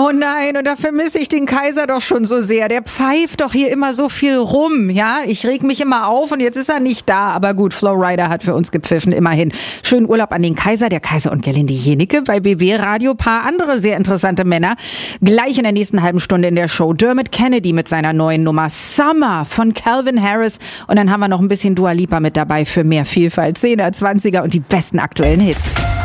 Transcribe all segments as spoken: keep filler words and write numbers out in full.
Oh nein, und da vermisse ich den Kaiser doch schon so sehr. Der pfeift doch hier immer so viel rum, ja? Ich reg mich immer auf und jetzt ist er nicht da. Aber gut, Flowrider hat für uns gepfiffen, immerhin. Schönen Urlaub an den Kaiser, der Kaiser und Gerlinde Jenike bei B W Radio. Paar andere sehr interessante Männer. Gleich in der nächsten halben Stunde in der Show Dermot Kennedy mit seiner neuen Nummer Summer von Calvin Harris. Und dann haben wir noch ein bisschen Dua Lipa mit dabei für mehr Vielfalt. zehner, zwanziger und die besten aktuellen Hits.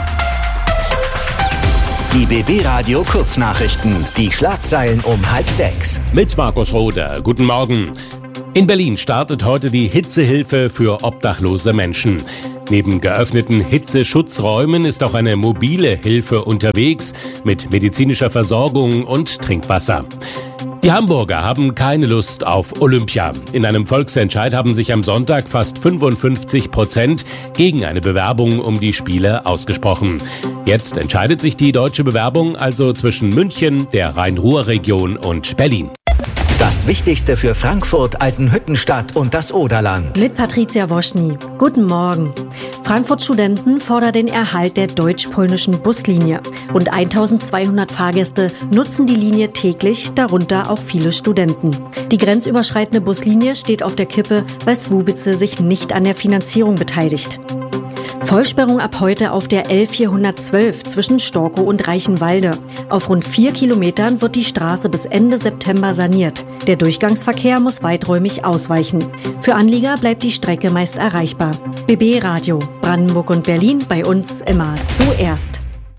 Die B B Radio Kurznachrichten. Die Schlagzeilen um halb sechs. Mit Markus Roder. Guten Morgen. In Berlin startet heute die Hitzehilfe für obdachlose Menschen. Neben geöffneten Hitzeschutzräumen ist auch eine mobile Hilfe unterwegs mit medizinischer Versorgung und Trinkwasser. Die Hamburger haben keine Lust auf Olympia. In einem Volksentscheid haben sich am Sonntag fast fünfundfünfzig Prozent gegen eine Bewerbung um die Spiele ausgesprochen. Jetzt entscheidet sich die deutsche Bewerbung also zwischen München, der Rhein-Ruhr-Region und Berlin. Das Wichtigste für Frankfurt, Eisenhüttenstadt und das Oderland. Mit Patricia Woschny. Guten Morgen. Frankfurts Studenten fordern den Erhalt der deutsch-polnischen Buslinie. Rund eintausendzweihundert Fahrgäste nutzen die Linie täglich, darunter auch viele Studenten. Die grenzüberschreitende Buslinie steht auf der Kippe, weil Swubice sich nicht an der Finanzierung beteiligt. Vollsperrung ab heute auf der L vierhundertzwölf zwischen Storkow und Reichenwalde. Auf rund vier Kilometern wird die Straße bis Ende September saniert. Der Durchgangsverkehr muss weiträumig ausweichen. Für Anlieger bleibt die Strecke meist erreichbar. B B Radio, Brandenburg und Berlin, bei uns immer zuerst.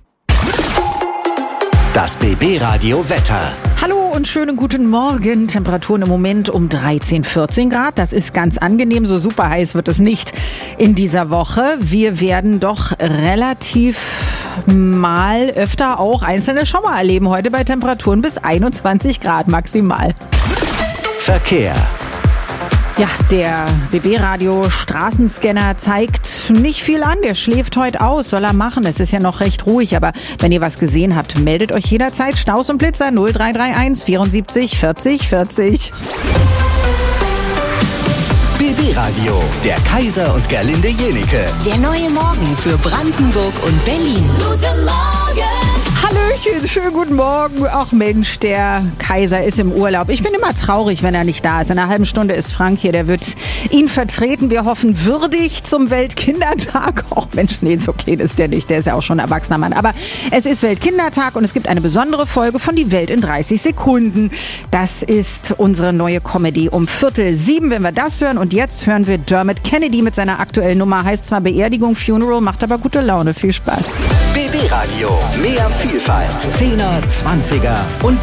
Das B B Radio Wetter. Hallo und schönen guten Morgen. Temperaturen im Moment um dreizehn, vierzehn Grad. Das ist ganz angenehm. So super heiß wird es nicht in dieser Woche. Wir werden doch relativ mal öfter auch einzelne Schauer erleben. Heute bei Temperaturen bis einundzwanzig Grad maximal. Verkehr. Ja, der B B-Radio Straßenscanner zeigt nicht viel an. Der schläft heute aus, soll er machen. Es ist ja noch recht ruhig, aber wenn ihr was gesehen habt, meldet euch jederzeit. Staus und Blitzer null drei drei eins vierundsiebzig vierzig vierzig. B B-Radio, der Kaiser und Gerlinde Jenike. Der neue Morgen für Brandenburg und Berlin. Guten Morgen! Hallöchen, schönen guten Morgen. Ach Mensch, der Kaiser ist im Urlaub. Ich bin immer traurig, wenn er nicht da ist. In einer halben Stunde ist Frank hier, der wird ihn vertreten. Wir hoffen würdig zum Weltkindertag. Och Mensch, nee, so klein ist der nicht. Der ist ja auch schon ein erwachsener Mann. Aber es ist Weltkindertag und es gibt eine besondere Folge von Die Welt in dreißig Sekunden. Das ist unsere neue Comedy um Viertel sieben, wenn wir das hören. Und jetzt hören wir Dermot Kennedy mit seiner aktuellen Nummer. Heißt zwar Beerdigung, Funeral, macht aber gute Laune. Viel Spaß. B B-Radio, mehr Vielfalt. Zehner, Zwanziger und